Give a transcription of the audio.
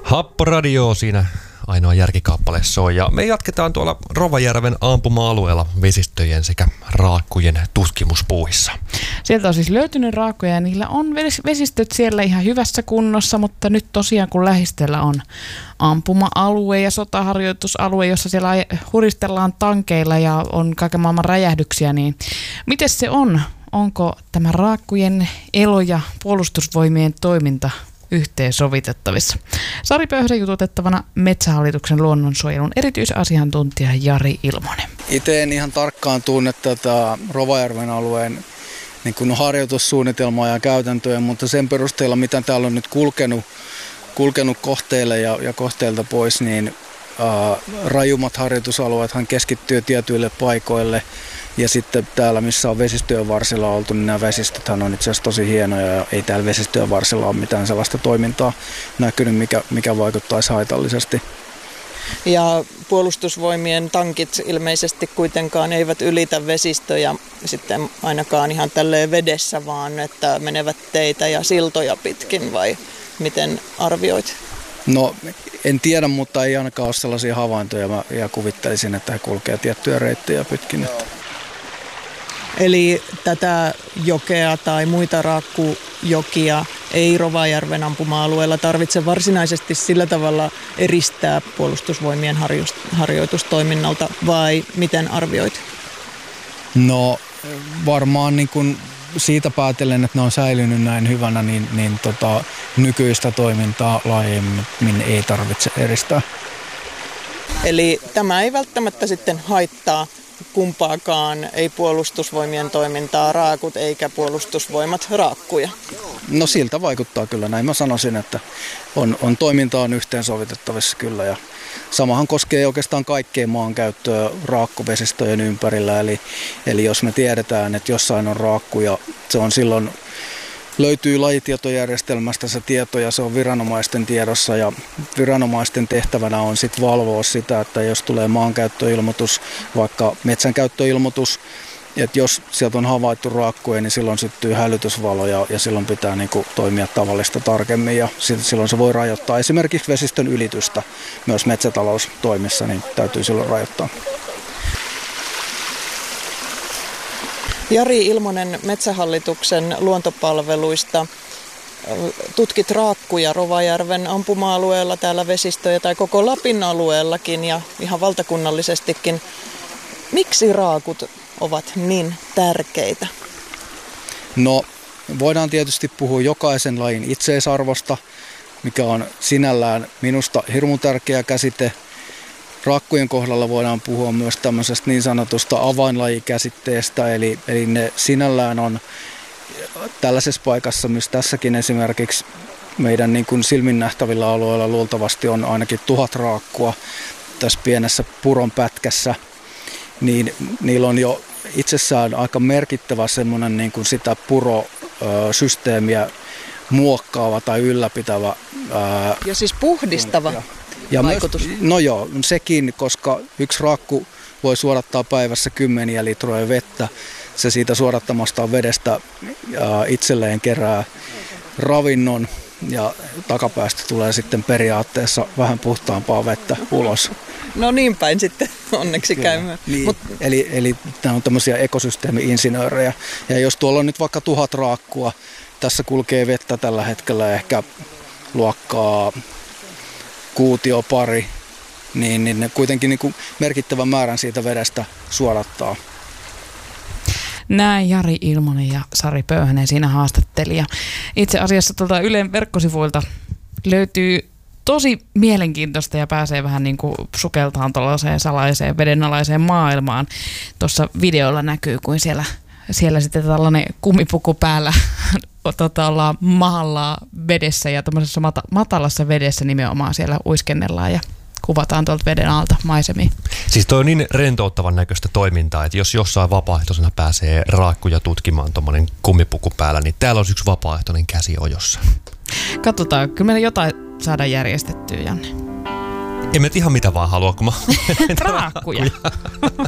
Happoradio siinä ainoa järkikaappale soi. Ja me jatketaan tuolla Rovajärven ampuma-alueella vesistöjen sekä raakkujen tutkimuspuuhissa. Sieltä on siis löytynyt raakkuja ja niillä on vesistöt siellä ihan hyvässä kunnossa, mutta nyt tosiaan kun lähistöllä on ampuma-alue ja sotaharjoitusalue, jossa siellä huristellaan tankeilla ja on kaiken maailman räjähdyksiä, niin miten se on? Onko tämä raakkujen elo ja puolustusvoimien toiminta yhteensovitettavissa? Sari Pöyhden jututettavana Metsähallituksen luonnonsuojelun erityisasiantuntija Jari Ilmonen. Itse en ihan tarkkaan tunne tätä Rovajärven alueen harjoitussuunnitelmaa ja käytäntöjä, mutta sen perusteella mitä täällä on nyt kulkenut kohteille ja kohteilta pois, niin rajummat harjoitusalueethan keskittyy tietyille paikoille. Ja sitten täällä, missä on vesistöjen varsilla oltu, niin nämä vesistöthän on itse asiassa tosi hienoja ja ei täällä vesistöjen varsilla ole mitään sellaista toimintaa näkynyt, mikä vaikuttaisi haitallisesti. Ja puolustusvoimien tankit ilmeisesti kuitenkaan eivät ylitä vesistöjä sitten ainakaan ihan tälleen vedessä, vaan että menevät teitä ja siltoja pitkin, vai miten arvioit? No en tiedä, mutta ei ainakaan ole sellaisia havaintoja ja kuvittelisin, että he kulkee tiettyjä reittejä pitkin. Eli tätä jokea tai muita raakkujokia ei Rovajärven ampuma-alueella tarvitse varsinaisesti sillä tavalla eristää puolustusvoimien harjoitustoiminnalta, vai miten arvioit? No varmaan niin kuin siitä päätellen, että ne on säilynyt näin hyvänä, niin nykyistä toimintaa laajemmin ei tarvitse eristää. Eli tämä ei välttämättä sitten haittaa kumpaakaan, ei puolustusvoimien toimintaa raakut eikä puolustusvoimat raakkuja. No siltä vaikuttaa kyllä, näin mä sanoisin, että toiminta on yhteensovitettavissa kyllä. Ja samahan koskee oikeastaan kaikkeen maankäyttöä raakkuvesistöjen ympärillä, eli jos me tiedetään, että jossain on raakkuja, se on silloin löytyy lajitietojärjestelmästä se tieto ja se on viranomaisten tiedossa ja viranomaisten tehtävänä on sitten valvoa sitä, että jos tulee maankäyttöilmoitus, vaikka metsänkäyttöilmoitus, että jos sieltä on havaittu raakkuja, niin silloin syttyy hälytysvalo ja silloin pitää toimia tavallista tarkemmin ja silloin se voi rajoittaa esimerkiksi vesistön ylitystä myös metsätaloustoimissa, niin täytyy silloin rajoittaa. Jari Ilmonen Metsähallituksen luontopalveluista. Tutkit raakkuja Rovajärven ampuma-alueella, täällä vesistöjä tai koko Lapin alueellakin ja ihan valtakunnallisestikin. Miksi raakut ovat niin tärkeitä? No, voidaan tietysti puhua jokaisen lajin itseisarvosta, mikä on sinällään minusta hirmu tärkeä käsite. Raakkujen kohdalla voidaan puhua myös tämmöisestä niin sanotusta avainlajikäsitteestä, eli ne sinällään on tällaisessa paikassa, missä tässäkin esimerkiksi meidän niin kuin silmin nähtävillä alueilla luultavasti on ainakin 1000 raakkua tässä pienessä puron pätkässä, niin niillä on jo itsessään aika merkittävä semmoinen niin kuin sitä purosysteemiä muokkaava tai ylläpitävä. Ja siis puhdistava. Ja vaikutus. No joo, sekin, koska yksi raakku voi suodattaa päivässä 10 litroja vettä. Se siitä suodattamasta vedestä itselleen kerää ravinnon ja takapäästä tulee sitten periaatteessa vähän puhtaampaa vettä ulos. No niin päin sitten onneksi käymään. Niin, eli nämä on tämmöisiä ekosysteemi-insinöörejä. Ja jos tuolla on nyt vaikka 1000 raakkua, tässä kulkee vettä tällä hetkellä ehkä luokkaa kuutio pari, niin ne kuitenkin merkittävän määrän siitä vedestä suodattaa. Näin Jari Ilmonen ja Sari Pöyhänen siinä haastattelija. Itse asiassa tuolta Ylen verkkosivuilta löytyy tosi mielenkiintoista ja pääsee vähän niin kuin sukeltaan tuollaiseen salaiseen vedenalaiseen maailmaan. Tuossa videolla näkyy, kuin siellä sitten tällainen kumipuku päällä ollaan mahalla vedessä ja tämmöisessä matalassa vedessä nimenomaan siellä uiskennellaan ja kuvataan tuolta veden alta maisemia. Siis toi on niin rentouttavan näköistä toimintaa, että jos jossain vapaaehtoisena pääsee raakkuja tutkimaan tuommoinen kumipuku päällä, niin täällä olisi yksi vapaaehtoinen käsi ojossa. Katsotaan, kyllä meillä jotain saadaan järjestettyä, Janne. Emme ihan mitä vaan halua, kun mä raakkuja.